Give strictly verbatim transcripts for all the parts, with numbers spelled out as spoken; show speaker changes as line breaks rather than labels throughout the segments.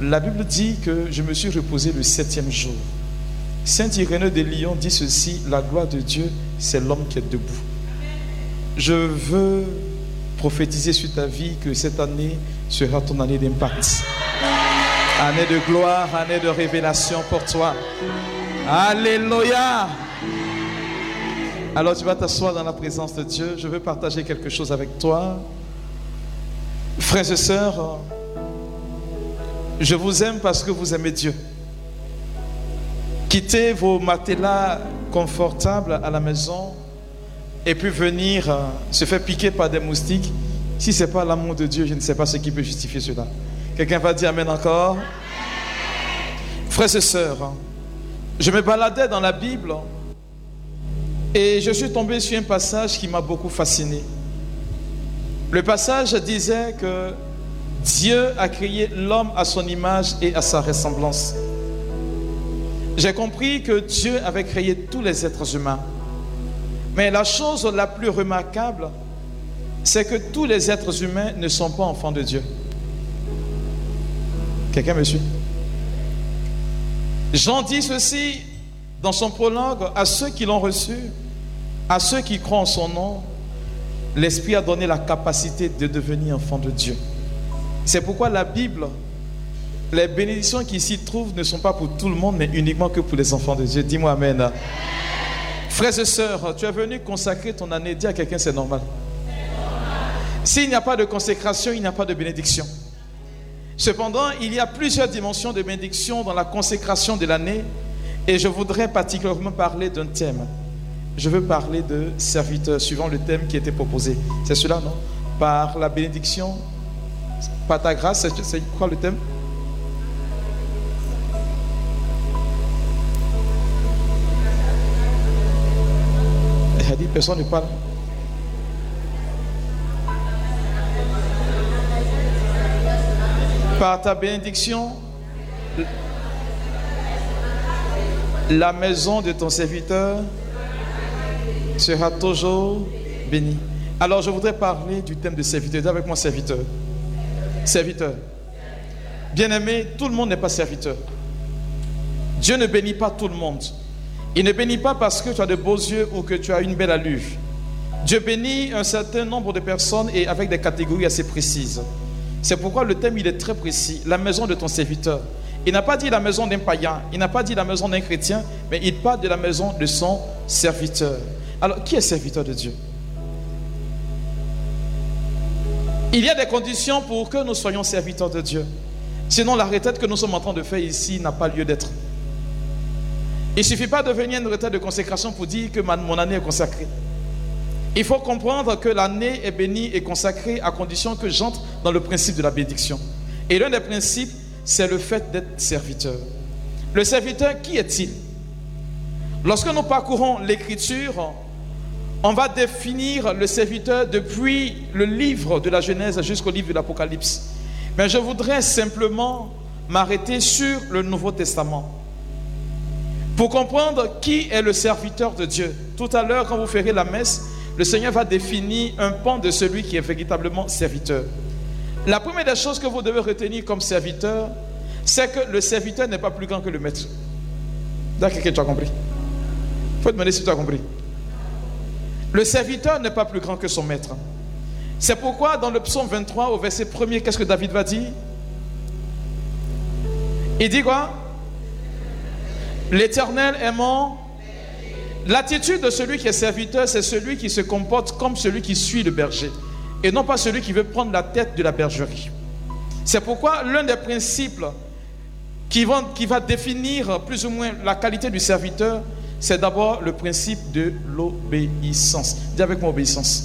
La Bible dit que je me suis reposé le septième jour. Saint Irénée de Lyon dit ceci: la gloire de Dieu, c'est l'homme qui est debout. Je veux prophétiser sur ta vie que cette année sera ton année d'impact. Année de gloire, année de révélation pour toi. Alléluia. Alors tu vas t'asseoir dans la présence de Dieu. Je veux partager quelque chose avec toi. Frères et sœurs, je vous aime parce que vous aimez Dieu. Quittez vos matelas confortables à la maison et puis venir euh, se faire piquer par des moustiques. Si ce n'est pas l'amour de Dieu, je ne sais pas ce qui peut justifier cela. Quelqu'un va dire amen encore? Frères et sœurs, je me baladais dans la Bible et je suis tombé sur un passage qui m'a beaucoup fasciné. Le passage disait que Dieu a créé l'homme à son image et à sa ressemblance. J'ai compris que Dieu avait créé tous les êtres humains. Mais la chose la plus remarquable, c'est que tous les êtres humains ne sont pas enfants de Dieu. Quelqu'un me suit? Jean dit ceci dans son prologue: à ceux qui l'ont reçu, à ceux qui croient en son nom, l'Esprit a donné la capacité de devenir enfants de Dieu. C'est pourquoi la Bible, les bénédictions qui s'y trouvent ne sont pas pour tout le monde, mais uniquement que pour les enfants de Dieu. Dis-moi amen. Frères et sœurs, tu es venu consacrer ton année. Dis à quelqu'un, c'est normal. S'il n'y a pas de consécration, il n'y a pas de bénédiction. Cependant, il y a plusieurs dimensions de bénédiction dans la consécration de l'année. Et je voudrais particulièrement parler d'un thème. Je veux parler de serviteur, suivant le thème qui était proposé. C'est cela, non? Par la bénédiction, par ta grâce, c'est, c'est quoi le thème? Il a dit, personne ne parle. Par ta bénédiction, la maison de ton serviteur sera toujours bénie. Alors je voudrais parler du thème de serviteur. Dis avec moi serviteur. Serviteur. Bien-aimé, tout le monde n'est pas serviteur. Dieu ne bénit pas tout le monde. Il ne bénit pas parce que tu as de beaux yeux ou que tu as une belle allure. Dieu bénit un certain nombre de personnes et avec des catégories assez précises. C'est pourquoi le thème il est très précis. La maison de ton serviteur. Il n'a pas dit la maison d'un païen, il n'a pas dit la maison d'un chrétien, mais il parle de la maison de son serviteur. Alors, qui est serviteur de Dieu? Il y a des conditions pour que nous soyons serviteurs de Dieu. Sinon, la retraite que nous sommes en train de faire ici n'a pas lieu d'être. Il ne suffit pas de venir à une retraite de consécration pour dire que ma, mon année est consacrée. Il faut comprendre que l'année est bénie et consacrée à condition que j'entre dans le principe de la bénédiction. Et l'un des principes, c'est le fait d'être serviteur. Le serviteur, qui est-il? Lorsque nous parcourons l'Écriture, on va définir le serviteur depuis le livre de la Genèse jusqu'au livre de l'Apocalypse. Mais je voudrais simplement m'arrêter sur le Nouveau Testament pour comprendre qui est le serviteur de Dieu. Tout à l'heure, quand vous ferez la messe, le Seigneur va définir un pan de celui qui est véritablement serviteur. La première des choses que vous devez retenir comme serviteur, c'est que le serviteur n'est pas plus grand que le maître. D'accord, quelqu'un, tu as compris? Il faut te demander si tu as compris. Le serviteur n'est pas plus grand que son maître. C'est pourquoi dans le psaume vingt-trois, au verset premier, qu'est-ce que David va dire? Il dit quoi? L'Éternel est mon... L'attitude de celui qui est serviteur, c'est celui qui se comporte comme celui qui suit le berger, et non pas celui qui veut prendre la tête de la bergerie. C'est pourquoi l'un des principes qui va, qui va définir plus ou moins la qualité du serviteur, c'est d'abord le principe de l'obéissance. Dis avec moi obéissance.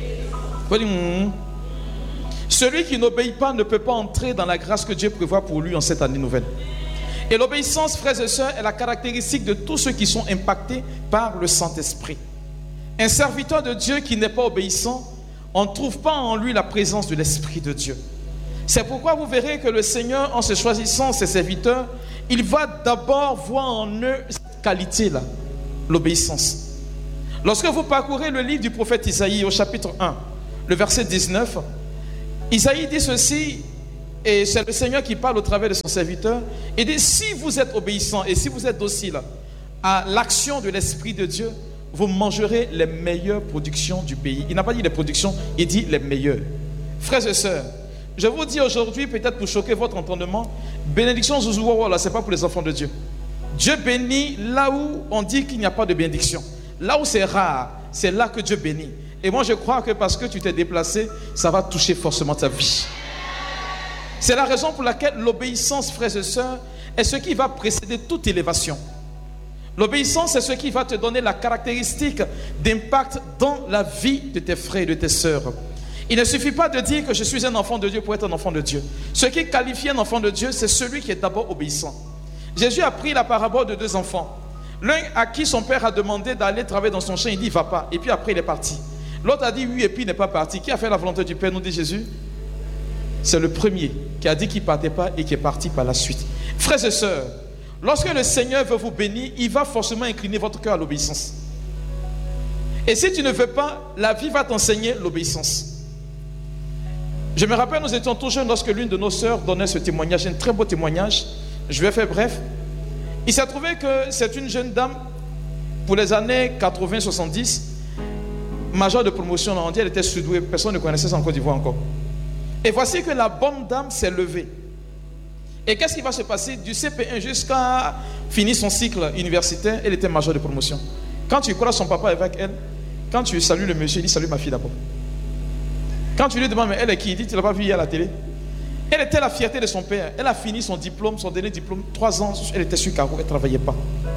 Celui qui n'obéit pas ne peut pas entrer dans la grâce que Dieu prévoit pour lui en cette année nouvelle. Et l'obéissance, frères et sœurs, est la caractéristique de tous ceux qui sont impactés par le Saint-Esprit. Un serviteur de Dieu qui n'est pas obéissant, on ne trouve pas en lui la présence de l'Esprit de Dieu. C'est pourquoi vous verrez que le Seigneur, en se choisissant ses serviteurs, il va d'abord voir en eux cette qualité-là, l'obéissance. Lorsque vous parcourez le livre du prophète Isaïe au chapitre un, le verset dix-neuf, Isaïe dit ceci: Et c'est le Seigneur qui parle au travers de son serviteur. Il dit, si vous êtes obéissant et si vous êtes docile à l'action de l'Esprit de Dieu, vous mangerez les meilleures productions du pays. Il n'a pas dit les productions, il dit les meilleures. Frères et sœurs, je vous dis aujourd'hui, peut-être pour choquer votre entendement, bénédiction Zouzouwa, là, ce n'est pas pour les enfants de Dieu. Dieu bénit là où on dit qu'il n'y a pas de bénédiction. Là où c'est rare, c'est là que Dieu bénit. Et moi, je crois que parce que tu t'es déplacé, ça va toucher forcément ta vie. C'est la raison pour laquelle l'obéissance, frères et sœurs, est ce qui va précéder toute élévation. L'obéissance est ce qui va te donner la caractéristique d'impact dans la vie de tes frères et de tes sœurs. Il ne suffit pas de dire que je suis un enfant de Dieu pour être un enfant de Dieu. Ce qui qualifie un enfant de Dieu, c'est celui qui est d'abord obéissant. Jésus a pris la parabole de deux enfants. L'un à qui son père a demandé d'aller travailler dans son champ, il dit va pas. Et puis après il est parti. L'autre a dit oui et puis il n'est pas parti. Qui a fait la volonté du Père, nous dit Jésus? C'est le premier qui a dit qu'il ne partait pas et qui est parti par la suite. Frères et sœurs, lorsque le Seigneur veut vous bénir, il va forcément incliner votre cœur à l'obéissance. Et si tu ne veux pas, la vie va t'enseigner l'obéissance. Je me rappelle, nous étions tout jeunes lorsque l'une de nos sœurs donnait ce témoignage, un très beau témoignage. Je vais faire bref. Il s'est trouvé que c'est une jeune dame, pour les années quatre-vingts soixante-dix, majeure de promotion, on dit elle était surdouée, personne ne connaissait ça en Côte d'Ivoire encore. Et voici que la bonne dame s'est levée. Et qu'est-ce qui va se passer? Du C P un jusqu'à finir son cycle universitaire, elle était majeure de promotion. Quand tu crois son papa avec elle, quand tu salues le monsieur, il dit salut ma fille d'abord. Quand tu lui demandes mais elle est qui? Il dit tu l'as pas vu hier à la télé? Elle était la fierté de son père. Elle a fini son diplôme, son dernier diplôme, trois ans, elle était sur carreau, elle ne travaillait pas.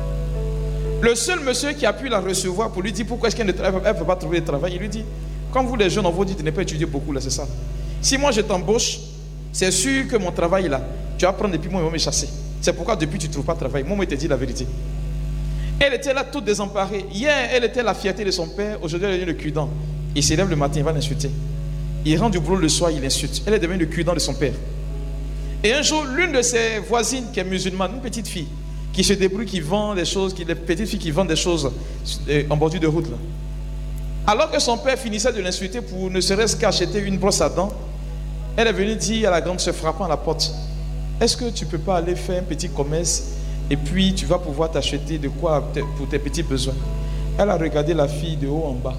Le seul monsieur qui a pu la recevoir pour lui dire pourquoi est-ce qu'elle ne peut pas trouver de travail, il lui dit, comme vous les jeunes, on vous dit de ne pas étudier beaucoup là, c'est ça. Si moi je t'embauche, c'est sûr que mon travail là, tu vas prendre et puis moi ils vont me chasser. C'est pourquoi depuis tu ne trouves pas de travail. Moi, moi, je te dis la vérité. Elle était là toute désemparée. Hier, elle était la fierté de son père. Aujourd'hui, elle est le cul-dent. Il s'élève le matin, il va l'insulter. Il rentre du boulot le soir, il l'insulte. Elle est devenue le cul-dent de son père. Et un jour, l'une de ses voisines qui est musulmane, une petite fille, qui se débrouille, qui vend des choses, qui, les petites filles qui vendent des choses en bordure de route là. Alors que son père finissait de l'insulter pour ne serait-ce qu'acheter une brosse à dents, elle est venue dire à la grande, se frappant à la porte, est-ce que tu ne peux pas aller faire un petit commerce et puis tu vas pouvoir t'acheter de quoi pour tes petits besoins? Elle a regardé la fille de haut en bas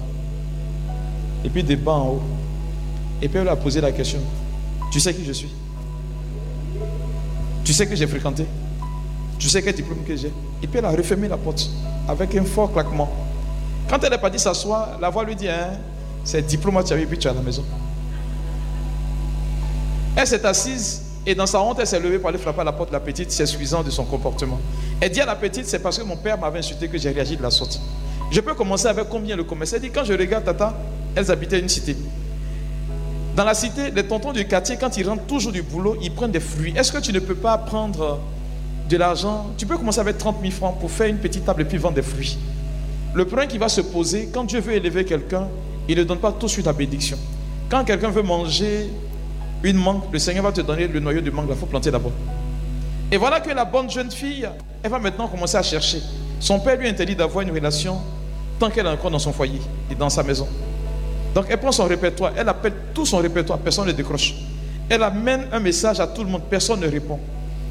et puis de bas en haut. Et puis elle a posé la question, tu sais qui je suis? Tu sais que j'ai fréquenté? Tu sais quel diplôme que j'ai? Et puis elle a refermé la porte avec un fort claquement. Quand elle est partie s'asseoir, la voix lui dit, hein, c'est diplôme que tu avais, puis tu es à la maison. Elle s'est assise et dans sa honte, elle s'est levée pour aller frapper à la porte de la petite, s'excusant de son comportement. Elle dit à la petite, c'est parce que mon père m'avait insulté que j'ai réagi de la sorte. Je peux commencer avec combien le commerce? Elle dit, quand je regarde Tata, elles habitaient une cité. Dans la cité, les tontons du quartier, quand ils rentrent toujours du boulot, ils prennent des fruits. Est-ce que tu ne peux pas prendre de l'argent? Tu peux commencer avec trente mille francs pour faire une petite table et puis vendre des fruits. Le problème qui va se poser, quand Dieu veut élever quelqu'un, il ne donne pas tout de suite la bénédiction. Quand quelqu'un veut manger une mangue, le Seigneur va te donner le noyau de mangue, il faut planter d'abord. Et voilà que la bonne jeune fille, elle va maintenant commencer à chercher. Son père lui interdit d'avoir une relation tant qu'elle est encore dans son foyer et dans sa maison. Donc elle prend son répertoire, elle appelle tout son répertoire, personne ne décroche. Elle amène un message à tout le monde, personne ne répond.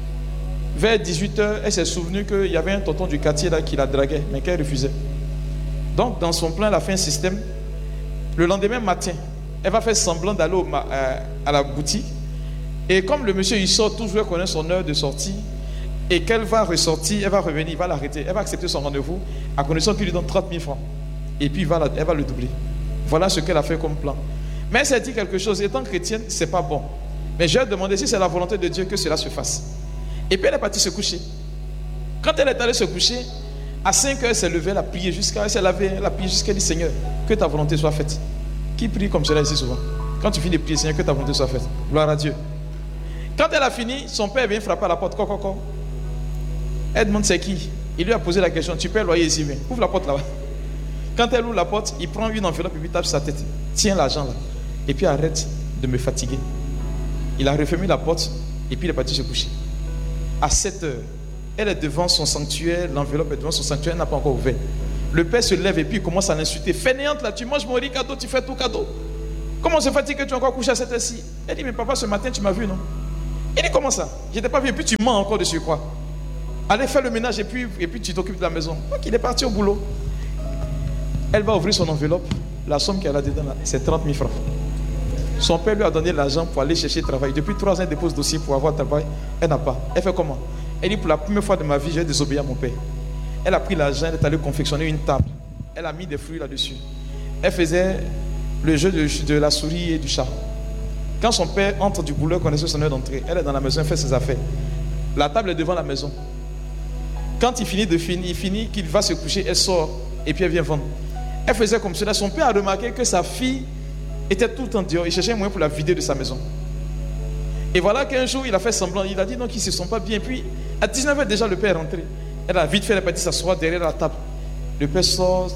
Vers dix-huit heures, elle s'est souvenue qu'il y avait un tonton du quartier là qui la draguait, mais qu'elle refusait. Donc dans son plan, elle a fait un système. Le lendemain matin, elle va faire semblant d'aller au, euh, à la boutique. Et comme le monsieur il sort toujours, elle connaît son heure de sortie. Et qu'elle va ressortir, elle va revenir, il va l'arrêter. Elle va accepter son rendez-vous à condition qu'il lui donne trente mille francs. Et puis il va la, elle va le doubler. Voilà ce qu'elle a fait comme plan. Mais elle s'est dit quelque chose. Étant chrétienne, c'est pas bon. Mais je vais demander si c'est la volonté de Dieu que cela se fasse. Et puis elle est partie se coucher. Quand elle est allée se coucher, à cinq heures, elle s'est levée, elle a prié jusqu'à, elle s'est lavée, elle a prié jusqu'à dire Seigneur, que ta volonté soit faite. Qui prie comme cela ici souvent? Quand tu finis de prier, Seigneur, que ta volonté soit faite. Gloire à Dieu. Quand elle a fini, son père vient frapper à la porte. Coco, coco. Elle demande c'est qui? Il lui a posé la question, tu paies le loyer ici, viens. Ouvre la porte là-bas. Quand elle ouvre la porte, il prend une enveloppe et puis tape sa tête. Tiens l'argent là. Et puis arrête de me fatiguer. Il a refermé la porte et puis il est parti se coucher. À sept heures, elle est devant son sanctuaire, l'enveloppe est devant son sanctuaire, elle n'a pas encore ouvert. Le père se lève et puis il commence à l'insulter. Fainéante là, tu manges mon riz cadeau, tu fais tout cadeau. Comment se fait-il que tu es encore couché à cette heure-ci? Elle dit, mais papa, ce matin tu m'as vu, non? Il dit, comment ça? Je n'étais pas vu, et puis tu mens encore dessus quoi? Allez faire le ménage et puis, et puis tu t'occupes de la maison. Donc il est parti au boulot. Elle va ouvrir son enveloppe. La somme qu'elle a dedans, c'est trente mille francs. Son père lui a donné l'argent pour aller chercher travail. Depuis trois ans, elle dépose dossier pour avoir travail. Elle n'a pas. Elle fait comment? Elle dit, pour la première fois de ma vie, j'ai désobéi à mon père. Elle a pris l'argent, elle est allée confectionner une table. Elle a mis des fruits là-dessus. Elle faisait le jeu de, de la souris et du chat. Quand son père entre du boulot, connaissait son heure d'entrée, elle est dans la maison, elle fait ses affaires. La table est devant la maison. Quand il finit de finir, il finit qu'il va se coucher, elle sort et puis elle vient vendre. Elle faisait comme cela. Son père a remarqué que sa fille était tout le temps dehors. Il cherchait un moyen pour la vider de sa maison. Et voilà qu'un jour, il a fait semblant. Il a dit non, qu'ils ne se sont pas bien. Puis, à dix-neuf heures déjà, le père est rentré. Elle a vite fait, elle est partie s'asseoir derrière la table. Le père sort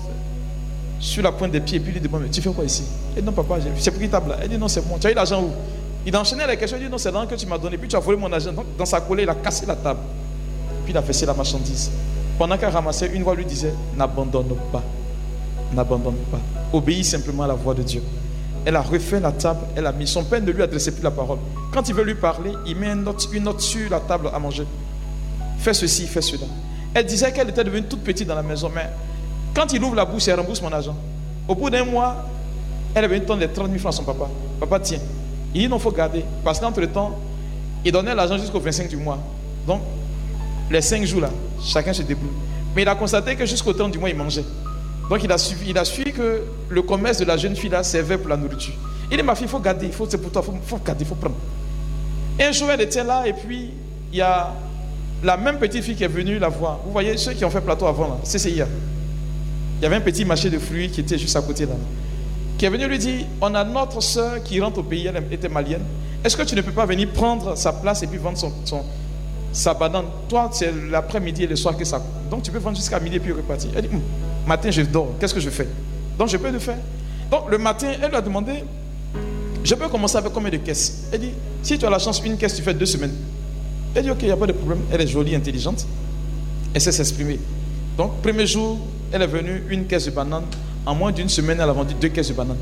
sur la pointe des pieds et puis il lui demande, mais tu fais quoi ici? Elle dit non, papa, j'ai pris table là. Elle dit non, c'est bon. Tu as eu l'argent où? Il a enchaîné les questions. Il dit non, c'est l'argent que tu m'as donné. Puis tu as volé mon argent. Donc, dans sa colère, il a cassé la table. Puis il a versé la marchandise. Pendant qu'elle ramassait, une voix lui disait, n'abandonne pas. N'abandonne pas. Obéis simplement à la voix de Dieu. Elle a refait la table, elle a mis. Son père ne lui adressait plus la parole. Quand il veut lui parler, il met une note, une note sur la table à manger. Fais ceci, fais cela. Elle disait qu'elle était devenue toute petite dans la maison, mais quand il ouvre la bouche, elle rembourse mon argent. Au bout d'un mois, elle est venue donner les trente mille francs à son papa. Papa, tiens. Il dit non, il faut garder. Parce qu'entre temps, il donnait l'argent jusqu'au vingt-cinq du mois. Donc, les cinq jours là, chacun se débrouille. Mais il a constaté que jusqu'au trente du mois, il mangeait. Donc il a suivi, il a suivi que le commerce de la jeune fille là servait pour la nourriture. Il dit ma fille, il faut garder, il faut, c'est pour toi, il faut, faut garder, il faut prendre. Et un jour elle était là et puis il y a la même petite fille qui est venue la voir. Vous voyez ceux qui ont fait plateau avant là, C C I A. Il y avait un petit marché de fruits qui était juste à côté là. Qui est venu lui dire, on a notre soeur qui rentre au pays, elle était malienne. Est-ce que tu ne peux pas venir prendre sa place et puis vendre son, son sa banane? Toi c'est l'après-midi et le soir que ça. Donc tu peux vendre jusqu'à midi et puis repartir. Elle dit, hm. Matin, je dors. Qu'est-ce que je fais? Donc, je peux le faire. Donc, le matin, elle lui a demandé, je peux commencer avec combien de caisses? Elle dit, si tu as la chance, une caisse, tu fais deux semaines. Elle dit, ok, il n'y a pas de problème. Elle est jolie, intelligente. Elle sait s'exprimer. Donc, premier jour, elle est venue, une caisse de banane. En moins d'une semaine, elle a vendu deux caisses de banane.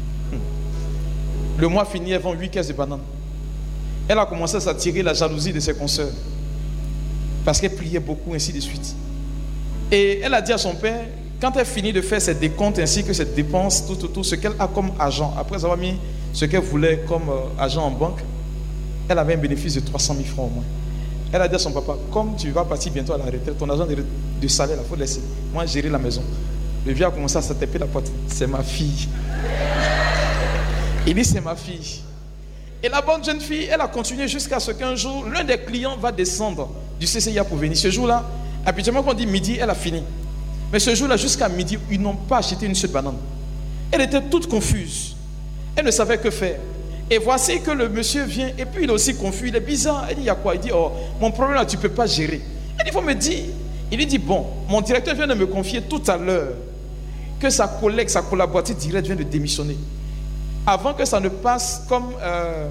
Le mois fini, elle vend huit caisses de banane. Elle a commencé à s'attirer la jalousie de ses consoeurs. Parce qu'elle priait beaucoup, ainsi de suite. Et elle a dit à son père, quand elle finit de faire ses décomptes ainsi que ses dépenses, tout, tout, tout, ce qu'elle a comme argent, après avoir mis ce qu'elle voulait comme euh, argent en banque, elle avait un bénéfice de trois cent mille francs au moins. Elle a dit à son papa, comme tu vas partir bientôt à la retraite, ton argent de, de salaire, il faut laisser. Moi, gérer la maison. Le vieux a commencé à se taper la porte. C'est ma fille. Il dit, c'est ma fille. Et la bonne jeune fille, elle a continué jusqu'à ce qu'un jour, l'un des clients va descendre du C C I A pour venir. Ce jour-là, habituellement, quand on dit midi, elle a fini. Mais ce jour-là, jusqu'à midi, ils n'ont pas acheté une seule banane. Elle était toute confuse. Elle ne savait que faire. Et voici que le monsieur vient, et puis il est aussi confus. Il est bizarre. Elle dit, il y a quoi? Il dit, oh, mon problème là, tu ne peux pas gérer. Elle dit, il faut me dire. Il lui dit, bon, mon directeur vient de me confier tout à l'heure que sa collègue, sa collaboratrice directe vient de démissionner. Avant que ça ne passe comme euh,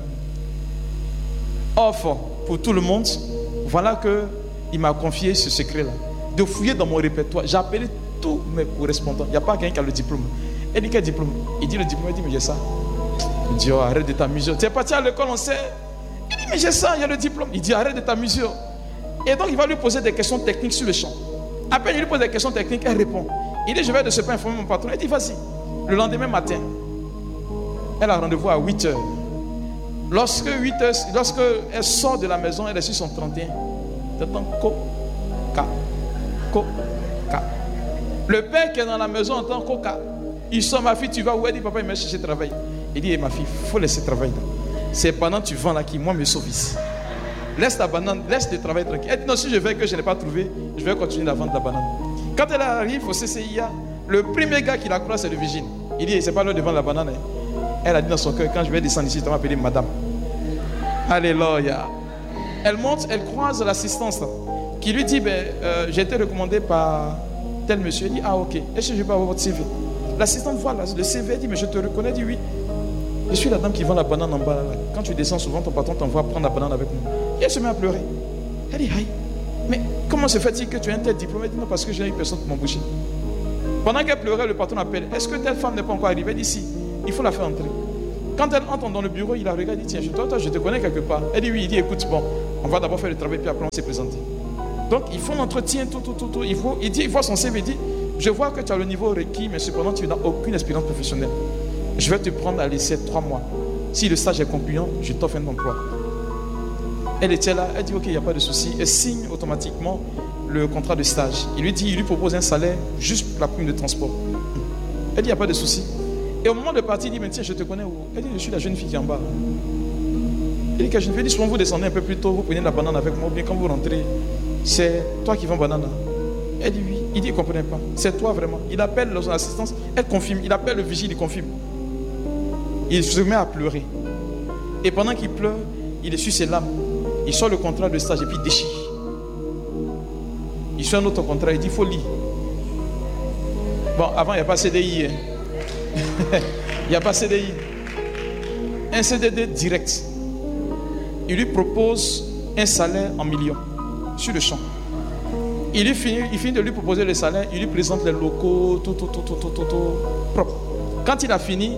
offre pour tout le monde, voilà qu'il m'a confié ce secret-là. De fouiller dans mon répertoire. J'ai appelé tous mes correspondants. Il n'y a pas quelqu'un qui a le diplôme. Elle dit, quel diplôme? Il dit, le diplôme. Il dit, mais j'ai ça. Il dit, oh, arrête de t'amuser. Tu es parti à l'école, on sait. Il dit, mais j'ai ça, il y a le diplôme. Il dit, arrête de t'amuser. Et donc, il va lui poser des questions techniques sur le champ. À peine il lui pose des questions techniques, elle répond. Il dit, je vais de ce pas informer mon patron. Il dit, vas-y. Le lendemain matin, elle a rendez-vous à huit heures. Lorsque huit heures, lorsque elle sort de la maison, elle est sur son trente et un. T'entends, coca, coca. Le père qui est dans la maison entend coca. Il sort, ma fille, tu vas où? Elle dit, papa, il m'a cherché travail. Il dit, eh, ma fille, il faut laisser travailler. C'est pendant que tu vends là qui, moi, me sauve ici. Laisse ta banane, laisse le travail tranquille. Elle dit, non, si je vais que je n'ai pas trouvé, je vais continuer à vendre la banane. Quand elle arrive au C C I A, le premier gars qui la croise, c'est le vigile. Il dit, c'est pas l'heure de vendre la banane. Hein. Elle a dit dans son cœur, quand je vais descendre ici, tu vas m'appeler madame. Alléluia. Elle monte, elle croise l'assistance qui lui dit, ben, euh, j'ai été recommandé par tel monsieur. Il dit, ah ok, est-ce que je peux avoir votre C V? L'assistante voit le C V, elle dit, mais je te reconnais. Elle dit, oui. Je suis la dame qui vend la banane en bas. Là. Quand tu descends souvent, ton patron t'envoie prendre la banane avec moi. Et elle se met à pleurer. Elle dit, aïe, mais comment se fait-il que tu as un tel diplôme? Elle dit, non, parce que j'ai eu personne pour m'embaucher. Pendant qu'elle pleurait, le patron appelle. Est-ce que telle femme n'est pas encore arrivée? Elle dit, si, il faut la faire entrer. Quand elle entre dans le bureau, il la regarde, il dit, tiens, toi, toi, je te connais quelque part. Elle dit, oui, il dit, écoute, bon, on va d'abord faire le travail, puis après on s'est présenté. Donc, ils font l'entretien, tout, tout, tout, tout. Il, faut, il dit, il voit son C V, il dit, je vois que tu as le niveau requis, mais cependant, tu n'as aucune expérience professionnelle. Je vais te prendre à l'essai trois mois. Si le stage est concluant, je t'offre un emploi. Elle était là, elle dit, ok, il n'y a pas de souci. Elle signe automatiquement le contrat de stage. Il lui dit, il lui propose un salaire juste pour la prime de transport. Elle dit, il n'y a pas de souci. Et au moment de partir, il dit, mais tiens, je te connais où? Elle dit, je suis la jeune fille qui est en bas. Elle dit, que jeune fille, dit, souvent vous descendez un peu plus tôt, vous prenez la banane avec moi, ou bien quand vous rentrez, c'est toi qui vends banane. Elle dit, oui. Il dit, il ne comprenait pas. C'est toi vraiment. Il appelle son assistance, elle confirme. Il appelle le vigile, il confirme. Il se met à pleurer. Et pendant qu'il pleure, il essuie ses larmes. Il sort le contrat de stage et puis il déchire. Il sort un autre contrat, il dit, il faut lire. Bon, avant, il n'y a pas C D I. Hein. Il n'y a pas C D I. Un C D D direct. Il lui propose un salaire en millions sur le champ. Il, lui finit, il finit de lui proposer le salaire, il lui présente les locaux, tout, tout, tout, tout, tout, tout, tout, propre. Quand il a fini,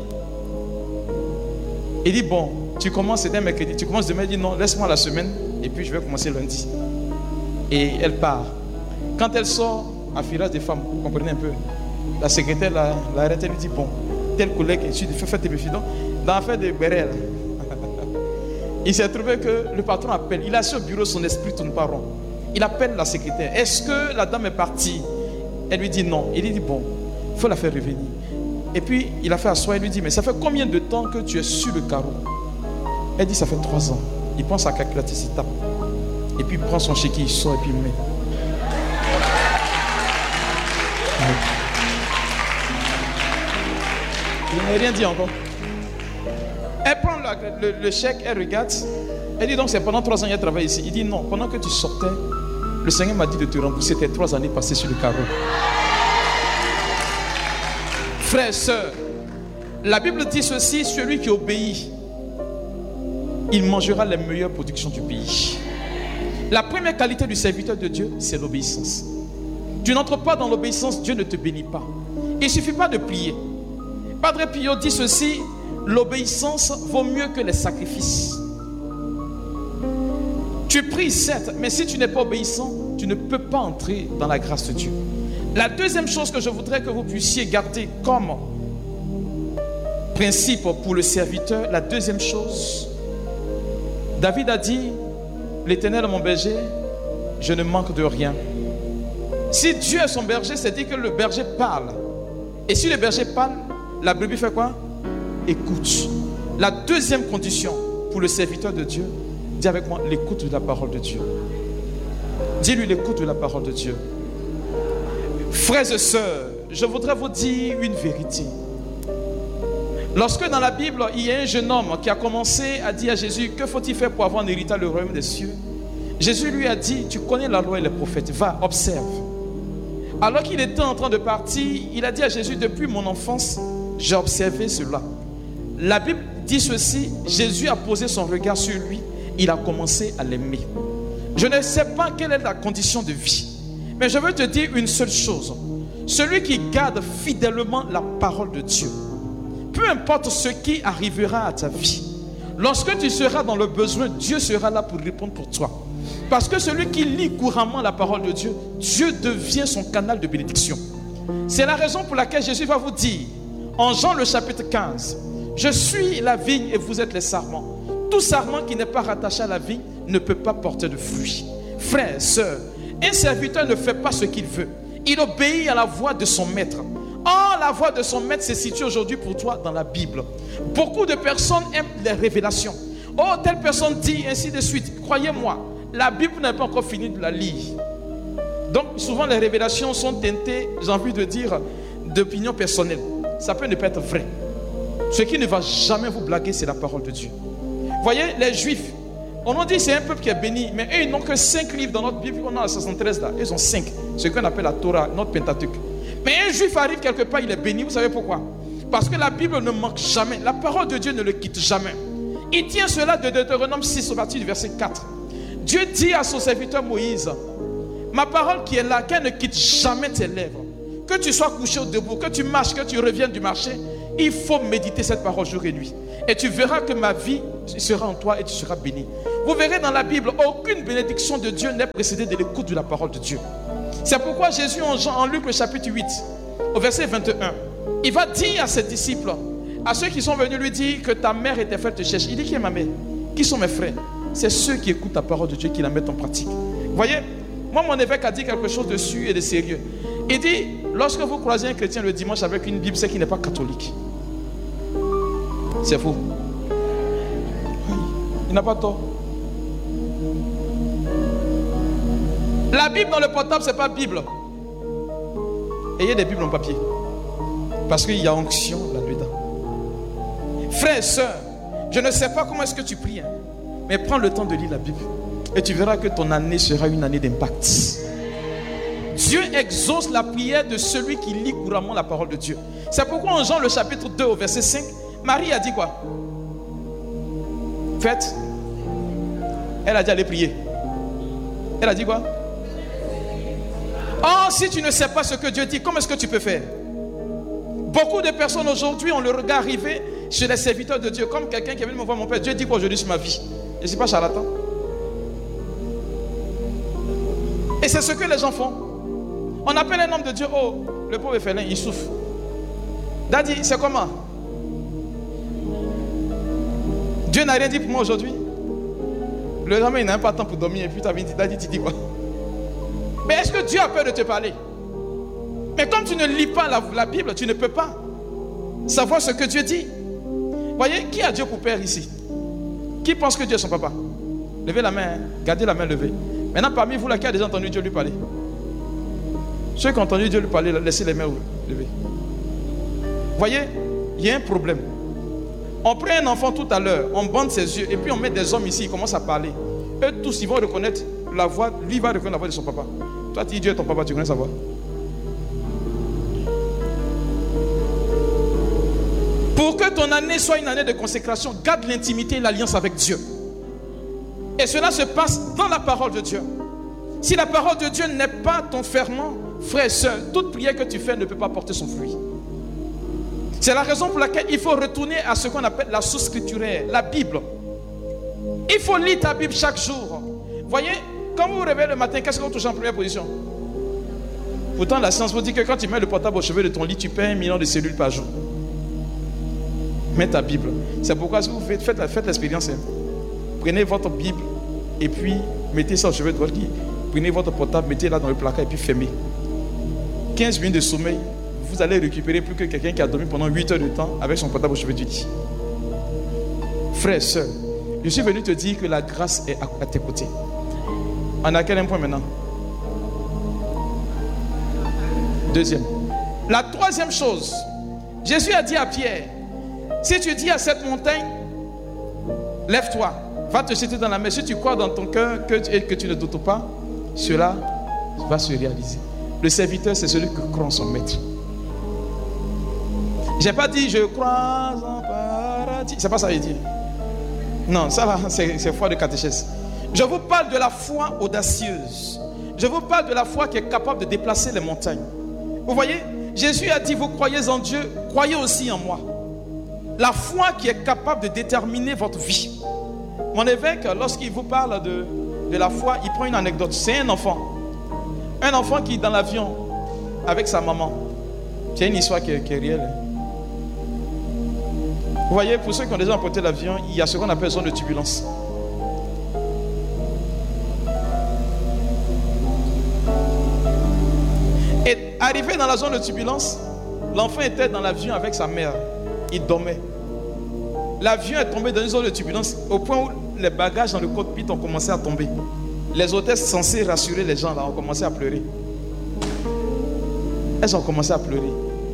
il dit, bon, tu commences, c'était un mercredi, tu commences demain, il dit, non, laisse-moi la semaine, et puis je vais commencer lundi. Et elle part. Quand elle sort, à filage des femmes, vous comprenez un peu, la secrétaire l'arrête, elle lui dit, bon, tel collègue, tu fais faire tes méfidons, dans l'affaire de Béret, il s'est trouvé que le patron appelle, il a sur le bureau, son esprit tourne pas rond. Il appelle la secrétaire. Est-ce que la dame est partie? Elle lui dit non. Il lui dit bon, il faut la faire revenir. Et puis il a fait asseoir. Il lui dit mais ça fait combien de temps que tu es sur le carreau? Elle dit ça fait trois ans. Il prend sa calculatrice, il tape. Et puis il prend son chéquier, il sort et puis il met. Il n'a rien dit encore. Elle prend la, le, le chèque, elle regarde. Elle dit donc c'est pendant trois ans qu'elle travaille ici. Il dit non, pendant que tu sortais, le Seigneur m'a dit de te rembourser tes trois années passées sur le carreau. Frères et sœurs, la Bible dit ceci, celui qui obéit, il mangera les meilleures productions du pays. La première qualité du serviteur de Dieu, c'est l'obéissance. Tu n'entres pas dans l'obéissance, Dieu ne te bénit pas. Il ne suffit pas de prier. Padre Pio dit ceci, l'obéissance vaut mieux que les sacrifices. Tu pries certes, mais si tu n'es pas obéissant, tu ne peux pas entrer dans la grâce de Dieu. La deuxième chose que je voudrais que vous puissiez garder comme principe pour le serviteur, la deuxième chose, David a dit, l'Éternel est mon berger, je ne manque de rien. Si Dieu est son berger, c'est dire que le berger parle. Et si le berger parle, la brebis fait quoi? Écoute. La deuxième condition pour le serviteur de Dieu, dis avec moi, l'écoute de la parole de Dieu. Dis-lui l'écoute de la parole de Dieu. Frères et sœurs, je voudrais vous dire une vérité. Lorsque dans la Bible, il y a un jeune homme qui a commencé à dire à Jésus, que faut-il faire pour avoir un héritage le royaume des cieux? Jésus lui a dit, tu connais la loi et les prophètes, va, observe. Alors qu'il était en train de partir, il a dit à Jésus, depuis mon enfance, j'ai observé cela. La Bible dit ceci, Jésus a posé son regard sur lui, il a commencé à l'aimer. Je ne sais pas quelle est la condition de vie, mais je veux te dire une seule chose. Celui qui garde fidèlement la parole de Dieu, peu importe ce qui arrivera à ta vie, lorsque tu seras dans le besoin, Dieu sera là pour répondre pour toi. Parce que celui qui lit couramment la parole de Dieu, Dieu devient son canal de bénédiction. C'est la raison pour laquelle Jésus va vous dire, en Jean le chapitre quinze, je suis la vigne et vous êtes les sarments. Tout sarment qui n'est pas rattaché à la vigne ne peut pas porter de fruits. Frères, sœurs, un serviteur ne fait pas ce qu'il veut. Il obéit à la voix de son maître. Or, la voix de son maître se situe aujourd'hui pour toi dans la Bible. Beaucoup de personnes aiment les révélations. Oh, telle personne dit ainsi de suite. Croyez-moi, la Bible n'a pas encore fini de la lire. Donc, souvent les révélations sont teintées, j'ai envie de dire, d'opinion personnelle. Ça peut ne pas être vrai. Ce qui ne va jamais vous blaguer, c'est la parole de Dieu. Voyez, les Juifs, on nous dit c'est un peuple qui est béni, mais eux, ils n'ont que cinq livres dans notre Bible. On a soixante-treize là, ils ont cinq. Ce qu'on appelle la Torah, notre Pentateuque. Mais un Juif arrive quelque part, il est béni. Vous savez pourquoi? Parce que la Bible ne manque jamais. La parole de Dieu ne le quitte jamais. Il tient cela de Deutéronome six, au partir du verset quatre. Dieu dit à son serviteur Moïse, ma parole qui est là, qu'elle ne quitte jamais tes lèvres. Que tu sois couché ou debout, que tu marches, que tu reviennes du marché, il faut méditer cette parole jour et nuit. Et tu verras que ma vie sera en toi et tu seras béni. Vous verrez dans la Bible, aucune bénédiction de Dieu n'est précédée de l'écoute de la parole de Dieu. C'est pourquoi Jésus en, Jean, en Luc le chapitre huit, au verset vingt et un, il va dire à ses disciples, à ceux qui sont venus lui dire que ta mère et tes frères te cherchent. Il dit, qui est ma mère? Qui sont mes frères? C'est ceux qui écoutent la parole de Dieu, qui la mettent en pratique. Vous voyez, moi mon évêque a dit quelque chose de sûr et de sérieux. Il dit, lorsque vous croisez un chrétien le dimanche avec une Bible, c'est qu'il n'est pas catholique. C'est faux. Il n'a pas tort. La Bible dans le portable, c'est pas Bible. Ayez des Bibles en papier. Parce qu'il y a onction là-dedans. Frères et sœurs, je ne sais pas comment est-ce que tu pries, hein, mais prends le temps de lire la Bible. Et tu verras que ton année sera une année d'impact. Dieu exauce la prière de celui qui lit couramment la parole de Dieu. C'est pourquoi en Jean le chapitre deux au verset cinq, Marie a dit quoi? Faites. Elle a dit aller prier. Elle a dit quoi? Oh, si tu ne sais pas ce que Dieu dit, comment est-ce que tu peux faire? Beaucoup de personnes aujourd'hui ont le regard arrivé chez les serviteurs de Dieu, comme quelqu'un qui est venu me voir, mon père, Dieu dit quoi aujourd'hui sur ma vie? Je ne suis pas charlatan. Et c'est ce que les gens font. On appelle un homme de Dieu, oh, le pauvre félin, il souffre. Daddy, c'est comment? Dieu n'a rien dit pour moi aujourd'hui. Le homme, il n'a pas de temps pour dormir. Et puis tu as dit, Daddy, tu dis quoi? Mais est-ce que Dieu a peur de te parler? Mais comme tu ne lis pas la, la Bible, tu ne peux pas savoir ce que Dieu dit. Voyez, qui a Dieu pour père ici? Qui pense que Dieu est son papa? Levez la main, hein? Gardez la main levée. Maintenant, parmi vous, là, qui a déjà entendu Dieu lui parler? Ceux qui ont entendu Dieu lui parler, laissez les mains levées. Voyez, il y a un problème. On prend un enfant tout à l'heure, on bande ses yeux, et puis on met des hommes ici, ils commencent à parler. Eux tous, ils vont reconnaître la voix, lui va reconnaître la voix de son papa. Toi, tu dis Dieu est ton papa, tu connais sa voix? Pour que ton année soit une année de consécration, garde l'intimité et l'alliance avec Dieu. Et cela se passe dans la parole de Dieu. Si la parole de Dieu n'est pas ton ferment, frère et soeur, toute prière que tu fais ne peut pas porter son fruit. C'est la raison pour laquelle il faut retourner à ce qu'on appelle la source scripturaire, la Bible. Il faut lire ta Bible chaque jour. Voyez, quand vous vous réveillez le matin, qu'est-ce que vous touchez en première position? Pourtant, la science vous dit que quand tu mets le portable au chevet de ton lit, tu perds un million de cellules par jour. Mets ta Bible. C'est pourquoi si vous faites, faites, faites l'expérience. Hein. Prenez votre Bible et puis mettez ça au chevet de votre lit. Prenez votre portable, mettez-la dans le placard et puis fermez. quinze minutes de sommeil, vous allez récupérer plus que quelqu'un qui a dormi pendant huit heures de temps avec son portable au chevet du lit. Frère, soeur, je suis venu te dire que la grâce est à tes côtés. On a à quel point maintenant? Deuxième. La troisième chose, Jésus a dit à Pierre, si tu dis à cette montagne, lève-toi, va te jeter dans la mer, si tu crois dans ton cœur que, que tu ne doutes pas, cela va se réaliser. Le serviteur, c'est celui qui croit en son maître. Je n'ai pas dit je crois en paradis. C'est pas ça que j'ai dit. Non, ça là, c'est, c'est foi de catéchèse. Je vous parle de la foi audacieuse. Je vous parle de la foi qui est capable de déplacer les montagnes. Vous voyez, Jésus a dit, vous croyez en Dieu, croyez aussi en moi. La foi qui est capable de déterminer votre vie. Mon évêque, lorsqu'il vous parle de, de la foi, il prend une anecdote. C'est un enfant. Un enfant qui est dans l'avion avec sa maman. C'est une histoire qui est, qui est réelle. Vous voyez, pour ceux qui ont déjà emporté l'avion, il y a ce qu'on appelle zone de turbulence. Et arrivé dans la zone de turbulence, l'enfant était dans l'avion avec sa mère. Il dormait. L'avion est tombé dans une zone de turbulence au point où les bagages dans le cockpit ont commencé à tomber. Les hôtesses censées rassurer les gens là ont commencé à pleurer. Elles ont commencé à pleurer.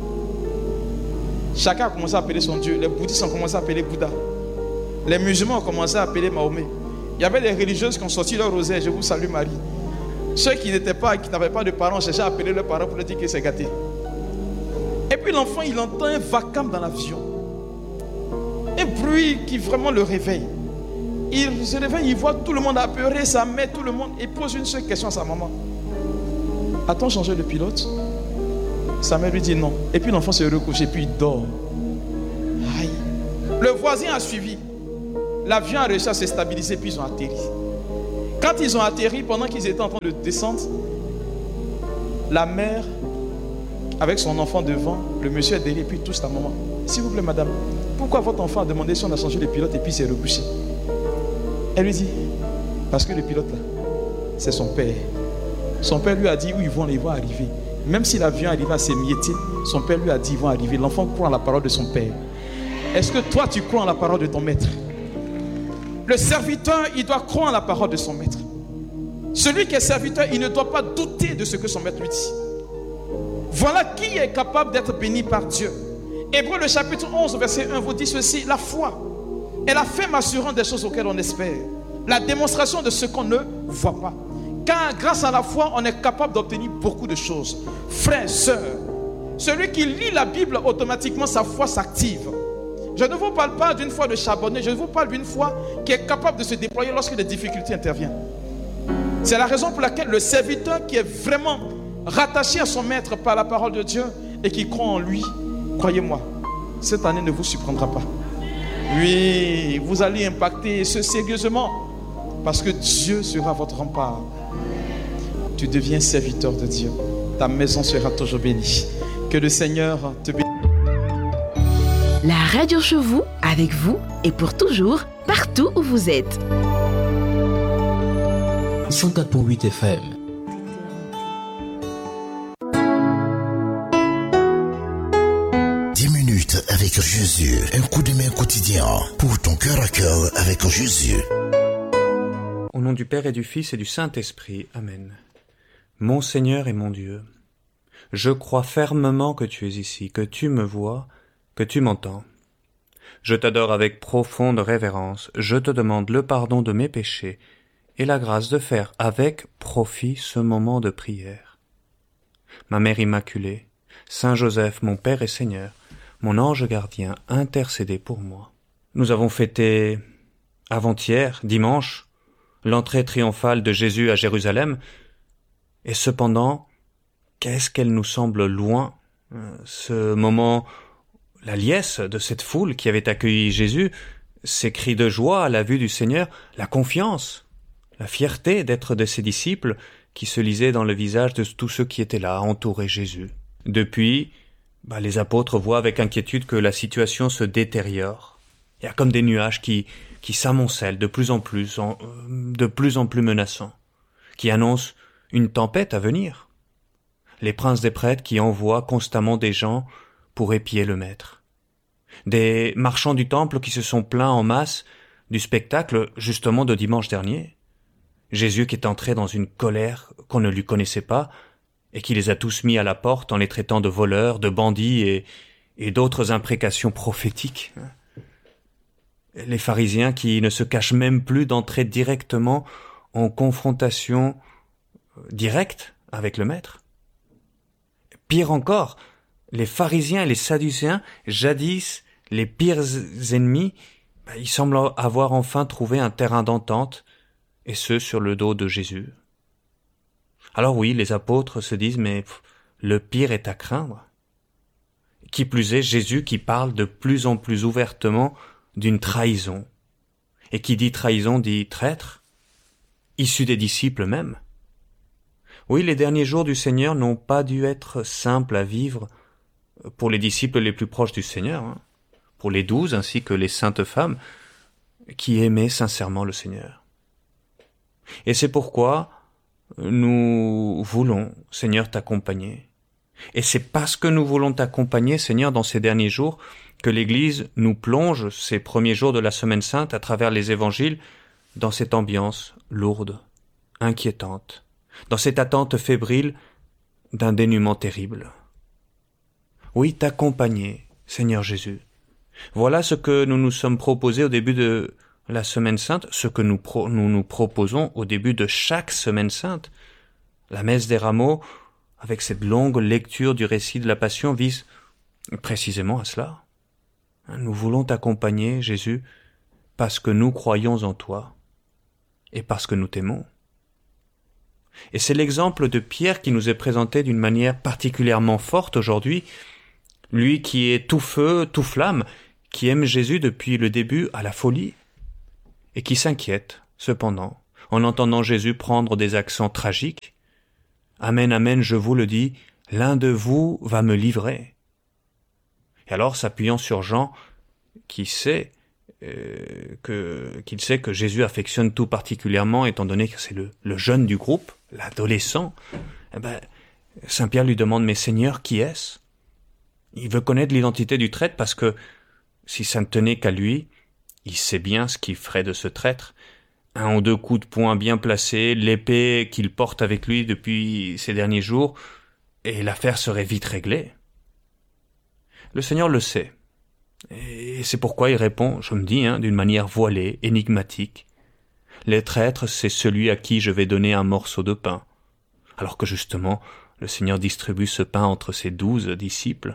Chacun a commencé à appeler son Dieu. Les bouddhistes ont commencé à appeler Bouddha. Les musulmans ont commencé à appeler Mahomet. Il y avait des religieuses qui ont sorti leur rosaire. Je vous salue Marie. Ceux qui n'étaient pas, qui n'avaient pas de parents, cherchaient à appeler leurs parents pour leur dire que c'est gâté. Et puis l'enfant, il entend un vacarme dans l'avion. Un bruit qui vraiment le réveille. Il se réveille, il voit tout le monde apeuré, sa mère, tout le monde, et pose une seule question à sa maman. A-t-on changé de pilote? Sa mère lui dit non. Et puis l'enfant se recouche et puis il dort. Aïe. Le voisin a suivi. L'avion a réussi à se stabiliser, puis ils ont atterri. Quand ils ont atterri, pendant qu'ils étaient en train de descendre, la mère, avec son enfant devant, le monsieur est derrière, puis il touche la maman. S'il vous plaît, madame, pourquoi votre enfant a demandé si on a changé le pilote et puis s'est rebouché? Elle lui dit, parce que le pilote là, c'est son père. Son père lui a dit où ils vont, ils vont arriver. Même si l'avion arrive à s'émietter, son père lui a dit ils vont arriver. L'enfant croit en la parole de son père. Est-ce que toi tu crois en la parole de ton maître? Le serviteur, il doit croire en la parole de son maître. Celui qui est serviteur, il ne doit pas douter de ce que son maître lui dit. Voilà qui est capable d'être béni par Dieu. Hébreux le chapitre onze, verset un vous dit ceci: la foi est la ferme assurance des choses auxquelles on espère, la démonstration de ce qu'on ne voit pas. Car grâce à la foi, on est capable d'obtenir beaucoup de choses. Frères, sœurs, celui qui lit la Bible, automatiquement sa foi s'active. Je ne vous parle pas d'une foi de charbonné, je vous parle d'une foi qui est capable de se déployer lorsque des difficultés interviennent. C'est la raison pour laquelle le serviteur qui est vraiment rattaché à son maître par la parole de Dieu et qui croit en lui, croyez-moi, cette année ne vous surprendra pas. Oui, vous allez impacter ce sérieusement parce que Dieu sera votre rempart. Tu deviens serviteur de Dieu. Ta maison sera toujours bénie. Que le Seigneur te bénisse.
La radio chez vous, avec vous et pour toujours, partout où vous êtes.
cent quatre virgule huit F M.
dix minutes avec Jésus. Un coup de main quotidien pour ton cœur à cœur avec Jésus.
Au nom du Père et du Fils et du Saint-Esprit. Amen. Mon Seigneur et mon Dieu, je crois fermement que tu es ici, que tu me vois, que tu m'entends. Je t'adore avec profonde révérence, je te demande le pardon de mes péchés et la grâce de faire avec profit ce moment de prière. Ma Mère Immaculée, Saint Joseph, mon Père et Seigneur, mon ange gardien, intercédez pour moi. Nous avons fêté avant-hier, dimanche, l'entrée triomphale de Jésus à Jérusalem, et cependant, qu'est-ce qu'elle nous semble loin, ce moment, la liesse de cette foule qui avait accueilli Jésus, ces cris de joie à la vue du Seigneur, la confiance, la fierté d'être de ses disciples qui se lisaient dans le visage de tous ceux qui étaient là à entourer Jésus. Depuis, bah, les apôtres voient avec inquiétude que la situation se détériore. Il y a comme des nuages qui, qui s'amoncellent de plus en plus, en, de plus en plus menaçants, qui annoncent une tempête à venir. Les princes des prêtres qui envoient constamment des gens pour épier le maître. Des marchands du temple qui se sont plaints en masse du spectacle justement de dimanche dernier. Jésus qui est entré dans une colère qu'on ne lui connaissait pas et qui les a tous mis à la porte en les traitant de voleurs, de bandits et, et d'autres imprécations prophétiques. Les pharisiens qui ne se cachent même plus d'entrer directement en confrontation directe avec le maître. Pire encore, les pharisiens et les sadducéens, jadis les pires ennemis, ben, ils semblent avoir enfin trouvé un terrain d'entente, et ce sur le dos de Jésus. Alors oui, les apôtres se disent, mais pff, le pire est à craindre. Qui plus est, Jésus qui parle de plus en plus ouvertement d'une trahison, et qui dit trahison dit traître, issu des disciples même. Oui, les derniers jours du Seigneur n'ont pas dû être simples à vivre pour les disciples les plus proches du Seigneur, hein, pour les douze ainsi que les saintes femmes qui aimaient sincèrement le Seigneur. Et c'est pourquoi nous voulons, Seigneur, t'accompagner. Et c'est parce que nous voulons t'accompagner, Seigneur, dans ces derniers jours, que l'Église nous plonge ces premiers jours de la Semaine Sainte à travers les évangiles dans cette ambiance lourde, inquiétante, dans cette attente fébrile d'un dénûment terrible. Oui, t'accompagner, Seigneur Jésus. Voilà ce que nous nous sommes proposés au début de la Semaine Sainte, ce que nous pro- nous, nous proposons au début de chaque Semaine Sainte. La messe des rameaux, avec cette longue lecture du récit de la Passion, vise précisément à cela. Nous voulons t'accompagner, Jésus, parce que nous croyons en toi et parce que nous t'aimons. Et c'est l'exemple de Pierre qui nous est présenté d'une manière particulièrement forte aujourd'hui, lui qui est tout feu, tout flamme, qui aime Jésus depuis le début à la folie, et qui s'inquiète, cependant, en entendant Jésus prendre des accents tragiques. Amen, amen, je vous le dis, l'un de vous va me livrer. Et alors, s'appuyant sur Jean, qui sait euh, que qu'il sait que Jésus affectionne tout particulièrement, étant donné que c'est le, le jeune du groupe, l'adolescent, eh ben, Saint Pierre lui demande, mais Seigneur, qui est-ce? Il veut connaître l'identité du traître parce que si ça ne tenait qu'à lui, il sait bien ce qu'il ferait de ce traître. Un ou deux coups de poing bien placés, l'épée qu'il porte avec lui depuis ces derniers jours, et l'affaire serait vite réglée. Le Seigneur le sait, et c'est pourquoi il répond, je me dis, hein, d'une manière voilée, énigmatique. Le traître, c'est celui à qui je vais donner un morceau de pain. Alors que justement, le Seigneur distribue ce pain entre ses douze disciples.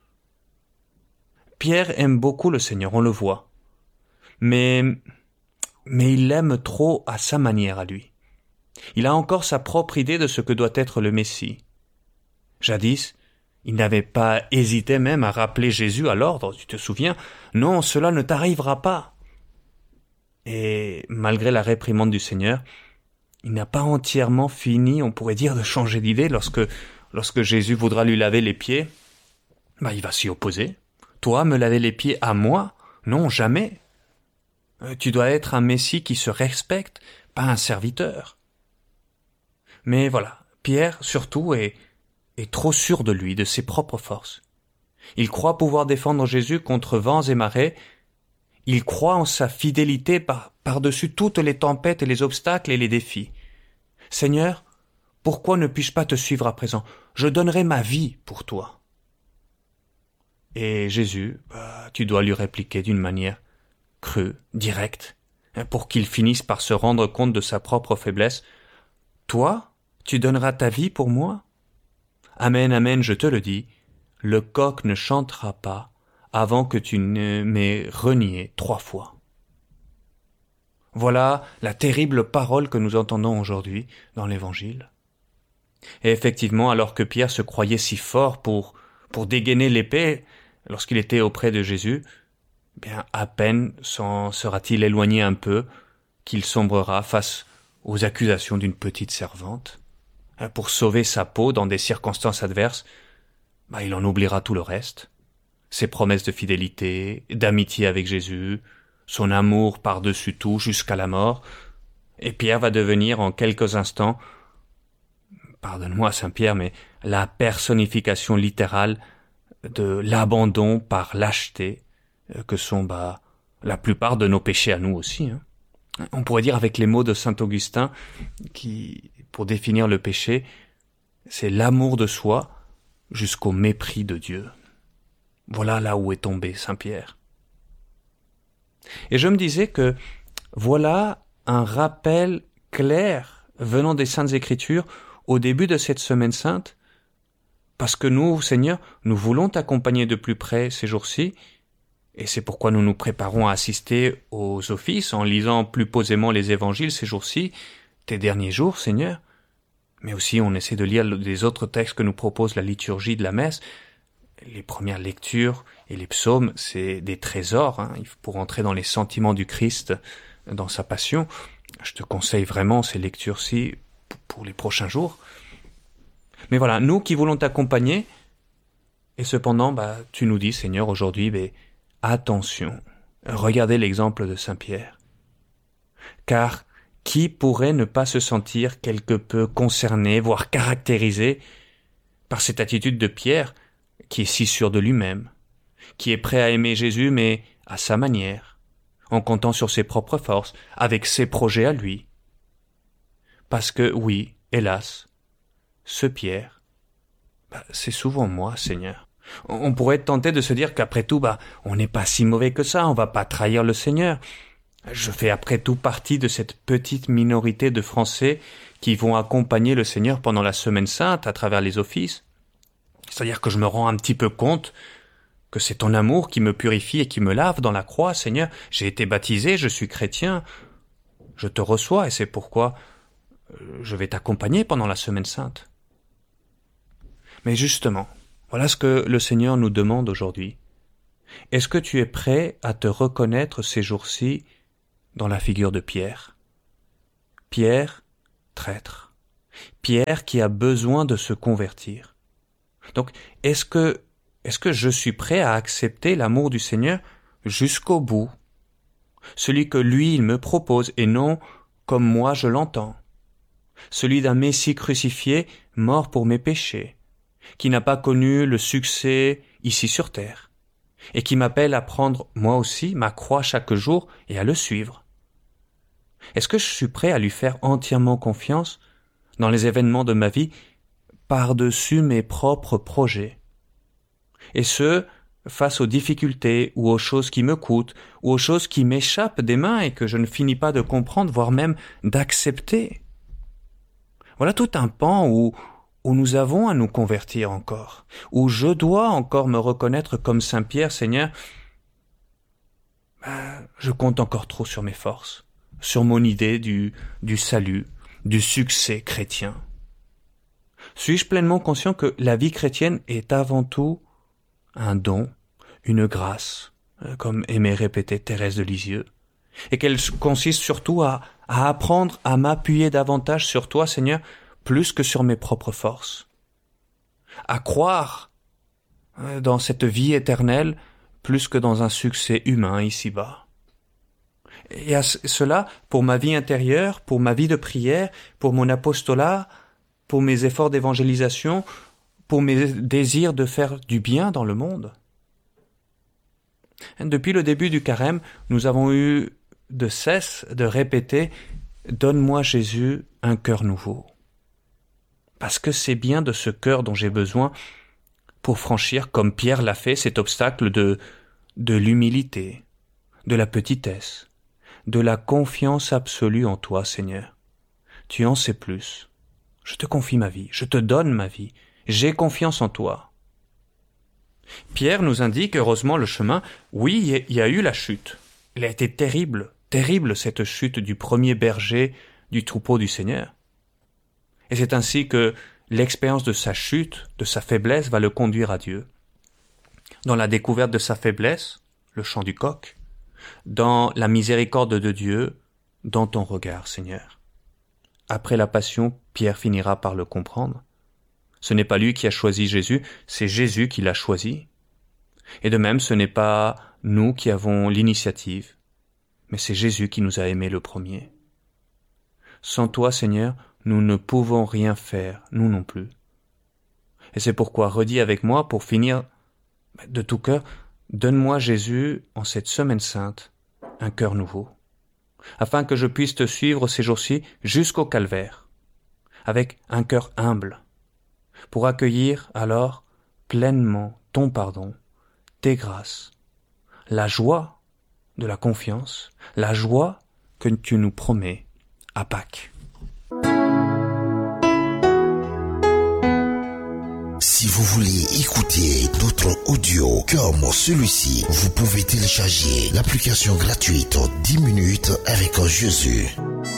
Pierre aime beaucoup le Seigneur, on le voit. Mais, mais il l'aime trop à sa manière à lui. Il a encore sa propre idée de ce que doit être le Messie. Jadis, il n'avait pas hésité même à rappeler Jésus à l'ordre, tu te souviens? Non, cela ne t'arrivera pas. Et malgré la réprimande du Seigneur, il n'a pas entièrement fini, on pourrait dire, de changer d'idée lorsque, lorsque Jésus voudra lui laver les pieds. Bah, il va s'y opposer. Toi, me laver les pieds à moi? Non, jamais. Tu dois être un Messie qui se respecte, pas un serviteur. Mais voilà, Pierre, surtout, est, est trop sûr de lui, de ses propres forces. Il croit pouvoir défendre Jésus contre vents et marées. Il croit en sa fidélité par, par-dessus toutes les tempêtes et les obstacles et les défis. Seigneur, pourquoi ne puis-je pas te suivre à présent? Je donnerai ma vie pour toi. Et Jésus, bah, tu dois lui répliquer d'une manière crue, directe, pour qu'il finisse par se rendre compte de sa propre faiblesse. Toi, tu donneras ta vie pour moi? Amen, amen, je te le dis, le coq ne chantera pas avant que tu ne m'aies renié trois fois. Voilà la terrible parole que nous entendons aujourd'hui dans l'Évangile. Et effectivement, alors que Pierre se croyait si fort pour, pour dégainer l'épée lorsqu'il était auprès de Jésus, bien à peine s'en sera-t-il éloigné un peu qu'il sombrera face aux accusations d'une petite servante. Pour sauver sa peau dans des circonstances adverses, bah, il en oubliera tout le reste. Ses promesses de fidélité, d'amitié avec Jésus, son amour par-dessus tout jusqu'à la mort, et Pierre va devenir en quelques instants, pardonne-moi Saint-Pierre, mais la personnification littérale de l'abandon par lâcheté que sont bah, la plupart de nos péchés à nous aussi. Hein. On pourrait dire avec les mots de saint Augustin, qui, pour définir le péché, c'est l'amour de soi jusqu'au mépris de Dieu. Voilà là où est tombé saint Pierre. Et je me disais que voilà un rappel clair venant des Saintes Écritures au début de cette semaine sainte, parce que nous, Seigneur, nous voulons t'accompagner de plus près ces jours-ci, et c'est pourquoi nous nous préparons à assister aux offices en lisant plus posément les évangiles ces jours-ci, tes derniers jours, Seigneur. Mais aussi on essaie de lire les autres textes que nous propose la liturgie de la messe. Les premières lectures et les psaumes, c'est des trésors, hein, pour entrer dans les sentiments du Christ, dans sa passion. Je te conseille vraiment ces lectures-ci pour les prochains jours. Mais voilà, nous qui voulons t'accompagner, et cependant, bah, tu nous dis, Seigneur, aujourd'hui, bah, attention, regardez l'exemple de saint Pierre. Car qui pourrait ne pas se sentir quelque peu concerné, voire caractérisé par cette attitude de Pierre, qui est si sûr de lui-même, qui est prêt à aimer Jésus, mais à sa manière, en comptant sur ses propres forces, avec ses projets à lui. Parce que, oui, hélas, ce Pierre, bah, c'est souvent moi, Seigneur. On pourrait être tenté de se dire qu'après tout, bah, on n'est pas si mauvais que ça, on va pas trahir le Seigneur. Je fais après tout partie de cette petite minorité de Français qui vont accompagner le Seigneur pendant la Semaine Sainte à travers les offices. C'est-à-dire que je me rends un petit peu compte que c'est ton amour qui me purifie et qui me lave dans la croix, Seigneur. J'ai été baptisé, je suis chrétien, je te reçois et c'est pourquoi je vais t'accompagner pendant la Semaine Sainte. Mais justement, voilà ce que le Seigneur nous demande aujourd'hui. Est-ce que tu es prêt à te reconnaître ces jours-ci dans la figure de Pierre? Pierre, traître. Pierre qui a besoin de se convertir. Donc, est-ce que, est-ce que je suis prêt à accepter l'amour du Seigneur jusqu'au bout? Celui que lui, il me propose, et non comme moi je l'entends. Celui d'un Messie crucifié, mort pour mes péchés, qui n'a pas connu le succès ici sur terre, et qui m'appelle à prendre moi aussi ma croix chaque jour et à le suivre. Est-ce que je suis prêt à lui faire entièrement confiance dans les événements de ma vie par-dessus mes propres projets? Et ce, face aux difficultés ou aux choses qui me coûtent ou aux choses qui m'échappent des mains et que je ne finis pas de comprendre, voire même d'accepter. Voilà tout un pan où, où nous avons à nous convertir encore, où je dois encore me reconnaître comme Saint Pierre, Seigneur, ben, je compte encore trop sur mes forces, sur mon idée du, du salut, du succès chrétien. Suis-je pleinement conscient que la vie chrétienne est avant tout un don, une grâce, comme aimait répéter Thérèse de Lisieux, et qu'elle consiste surtout à, à apprendre à m'appuyer davantage sur toi, Seigneur, plus que sur mes propres forces, à croire dans cette vie éternelle plus que dans un succès humain ici-bas. Et à cela, pour ma vie intérieure, pour ma vie de prière, pour mon apostolat, pour mes efforts d'évangélisation, pour mes désirs de faire du bien dans le monde. Depuis le début du carême, nous avons eu de cesse de répéter « Donne-moi Jésus un cœur nouveau ». Parce que c'est bien de ce cœur dont j'ai besoin pour franchir, comme Pierre l'a fait, cet obstacle de, de l'humilité, de la petitesse, de la confiance absolue en toi, Seigneur. Tu en sais plus. Je te confie ma vie, je te donne ma vie. J'ai confiance en toi. Pierre nous indique heureusement le chemin. Oui, il y a eu la chute. Elle a été terrible, terrible cette chute du premier berger du troupeau du Seigneur. Et c'est ainsi que l'expérience de sa chute, de sa faiblesse, va le conduire à Dieu. Dans la découverte de sa faiblesse, le chant du coq, dans la miséricorde de Dieu, dans ton regard, Seigneur. Après la passion, Pierre finira par le comprendre. Ce n'est pas lui qui a choisi Jésus, c'est Jésus qui l'a choisi. Et de même, ce n'est pas nous qui avons l'initiative, mais c'est Jésus qui nous a aimés le premier. Sans toi, Seigneur, nous ne pouvons rien faire, nous non plus. Et c'est pourquoi, redis avec moi, pour finir de tout cœur, donne-moi, Jésus, en cette semaine sainte, un cœur nouveau, afin que je puisse te suivre ces jours-ci jusqu'au calvaire, avec un cœur humble, pour accueillir alors pleinement ton pardon, tes grâces, la joie de la confiance, la joie que tu nous promets à Pâques.
Si vous voulez écouter d'autres audios comme celui-ci, vous pouvez télécharger l'application gratuite dix minutes avec Jésus.